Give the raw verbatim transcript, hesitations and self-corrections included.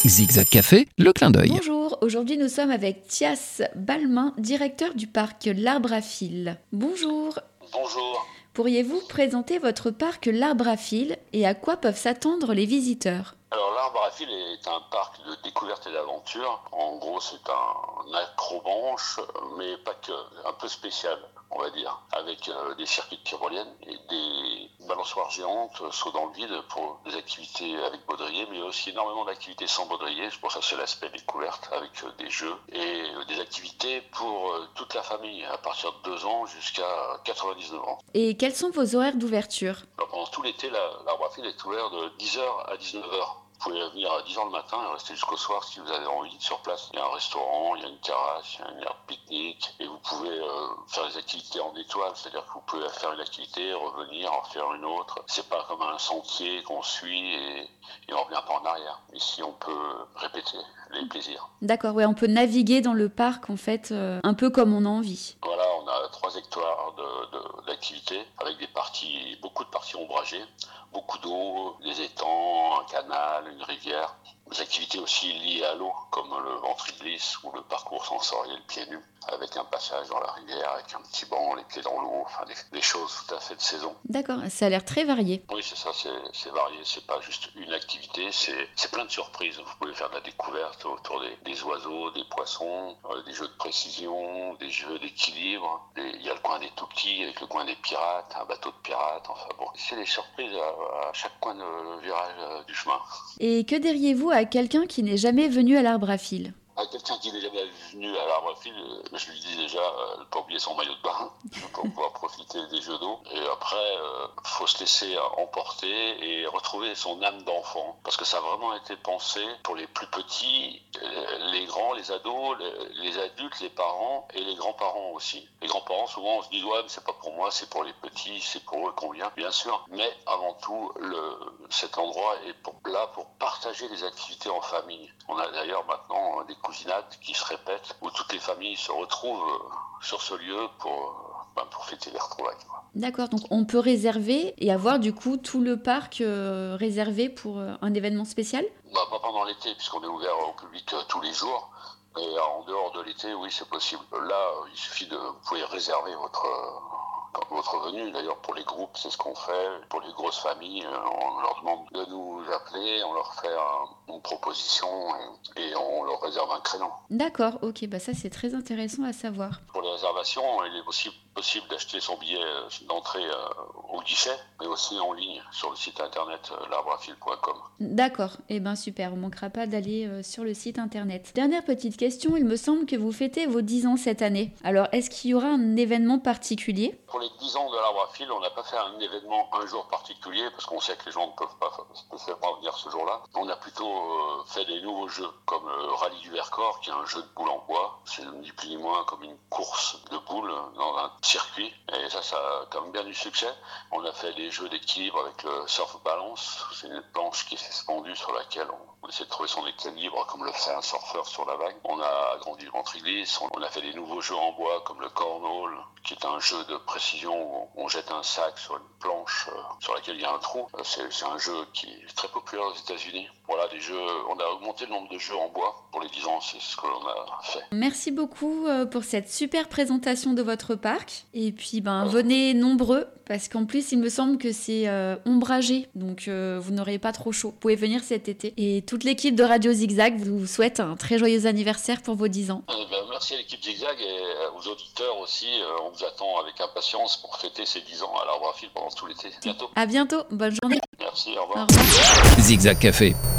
Zigzag Café, le clin d'œil. Bonjour, aujourd'hui nous sommes avec Thias Balmain, directeur du parc L'Arbre à Fil. Bonjour. Bonjour. Pourriez-vous présenter votre parc L'Arbre à Fil et à quoi peuvent s'attendre les visiteurs ? Alors l'Arbre à Fil est un parc de découverte et d'aventure. En gros, c'est un acrobranche, mais pas que, un peu spécial, on va dire, avec euh, des circuits de tyroliennes et des balançoires géantes, euh, sauts dans le vide pour des activités avec baudrier, mais aussi énormément d'activités sans baudrier. C'est pour ça que c'est l'aspect découverte avec euh, des jeux et euh, des activités pour euh, toute la famille, à partir de deux ans jusqu'à quatre-vingt-dix-neuf ans. Et quels sont vos horaires d'ouverture ? Alors, pendant tout l'été, la, l'Arbre à Fil est ouvert de dix heures à dix-neuf heures. Vous pouvez venir à dix heures le matin et rester jusqu'au soir si vous avez envie sur place. Il y a un restaurant, il y a une terrasse, il y a une aire de pique-nique et vous pouvez euh, faire des activités en étoile, c'est-à-dire que vous pouvez faire une activité, revenir, en faire une autre. C'est pas comme un sentier qu'on suit et, et on revient pas en arrière. Ici, on peut répéter les plaisirs. D'accord, ouais, on peut naviguer dans le parc en fait, euh, un peu comme on a envie. Voilà, on a trois hectares de, de, d'activités avec des parties, beaucoup de parties ombragées, beaucoup d'eau, des étangs, un canal, une rivière. Des activités aussi liées à l'eau, comme le ventre-glisse ou le parcours sensoriel pieds nus, avec un passage dans la rivière, avec un petit banc, les pieds dans l'eau, enfin des, des choses tout à fait de saison. D'accord, ça a l'air très varié. Oui, c'est ça, c'est, c'est varié, c'est pas juste une activité, c'est, c'est plein de surprises. Vous pouvez faire de la découverte autour des, des oiseaux, des poissons, euh, des jeux de précision, des jeux d'équilibre. Des, il y a le coin des tout-petits avec le coin des pirates, un bateau de pirates, enfin bon. C'est des surprises à, à chaque coin de virage euh, du chemin. Et que diriez-vous à quelqu'un qui n'est jamais venu à l'Arbre à Fil ? À quelqu'un qui n'est jamais venu à l'Arbre à Fil, je lui dis déjà euh, de ne pas oublier son maillot de bain pour pouvoir profiter des jeux d'eau. Et après, il euh, faut se laisser emporter et retrouver son âme d'enfant. Parce que ça a vraiment été pensé pour les plus petits, les grands, les ados, les, les adultes, les parents et les grands-parents aussi. Les grands-parents, souvent, on se dit « ouais, mais c'est pas pour moi, c'est pour les petits, c'est pour eux qu'on vient ». Bien sûr, mais avant tout, le, cet endroit est pour, là pour partager les activités en famille. On a d'ailleurs maintenant des cousinades qui se répètent, où toutes les familles se retrouvent sur ce lieu pour, ben, pour fêter les retrouvailles. D'accord, donc on peut réserver et avoir du coup tout le parc euh, réservé pour euh, un événement spécial ? Bah, pas pendant l'été, puisqu'on est ouvert au public euh, tous les jours. Et en dehors de l'été, oui, c'est possible. Là, euh, il suffit de... Vous pouvez réserver votre... Euh, votre venue, d'ailleurs pour les groupes, c'est ce qu'on fait. Pour les grosses familles, on leur demande de nous appeler, on leur fait un, une proposition et, et on leur réserve un créneau. D'accord, ok, bah ça c'est très intéressant à savoir. Pour les réservations, il est aussi possible d'acheter son billet d'entrée au guichet, mais aussi en ligne sur le site internet l'arbre à fil point com. D'accord, et eh ben super, on ne manquera pas d'aller sur le site internet. Dernière petite question, il me semble que vous fêtez vos dix ans cette année. Alors est-ce qu'il y aura un événement particulier ? Pour les dix ans de l'arbre à fil, on n'a pas fait un événement un jour particulier parce qu'on sait que les gens ne peuvent pas, peuvent pas venir ce jour-là. On a plutôt euh, fait des nouveaux jeux comme le Rallye du Vercors, qui est un jeu de boules en bois. C'est ni plus ni moins comme une course de boules dans un circuit. Et ça, ça a quand même bien du succès. On a fait des jeux d'équilibre avec le surf balance. C'est une planche qui est suspendue sur laquelle on, on essaie de trouver son équilibre comme le fait un surfeur sur la vague. On a agrandi le ventre-glisse. On a fait des nouveaux jeux en bois comme le cornhole, qui est un jeu de précision où on jette un sac sur une planche euh, sur laquelle il y a un trou. Euh, c'est, c'est un jeu qui est très populaire aux États-Unis. Voilà, des jeux, on a augmenté le nombre de jeux en bois pour les dix ans, c'est ce que l'on a fait. Merci beaucoup pour cette super présentation de votre parc. Et puis, ben, ouais. Venez nombreux, parce qu'en plus, il me semble que c'est euh, ombragé, donc euh, vous n'aurez pas trop chaud. Vous pouvez venir cet été. Et toute l'équipe de Radio Zigzag vous souhaite un très joyeux anniversaire pour vos dix ans. Euh, ben, merci à l'équipe Zigzag et aux auditeurs aussi. Euh, on vous attend avec impatience pour fêter ces dix ans à l'Arbre à Fil pendant tout l'été. Bientôt. À bientôt. Bonne journée. Merci, au revoir. Au revoir. Zigzag Café.